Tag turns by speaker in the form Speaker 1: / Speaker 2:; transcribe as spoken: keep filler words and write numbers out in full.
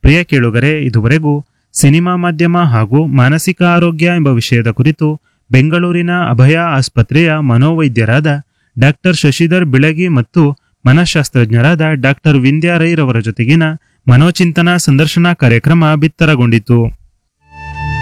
Speaker 1: ಪ್ರಿಯ ಕೇಳುಗರೆ, ಇದುವರೆಗೂ ಸಿನಿಮಾ ಮಾಧ್ಯಮ ಹಾಗೂ ಮಾನಸಿಕ ಆರೋಗ್ಯ ಎಂಬ ವಿಷಯದ ಕುರಿತು ಬೆಂಗಳೂರಿನ ಅಭಯ ಆಸ್ಪತ್ರೆಯ ಮನೋವೈದ್ಯರಾದ ಡಾಕ್ಟರ್ ಶಶಿಧರ್ ಬಿಳಗಿ ಮತ್ತು ಮನಃಶಾಸ್ತ್ರಜ್ಞರಾದ ಡಾಕ್ಟರ್ ವಿಂದ್ಯಾ ರೈರವರ ಜೊತೆಗಿನ ಮನೋಚಿಂತನ ಸಂದರ್ಶನ ಕಾರ್ಯಕ್ರಮ ಬಿತ್ತರಗೊಂಡಿತು.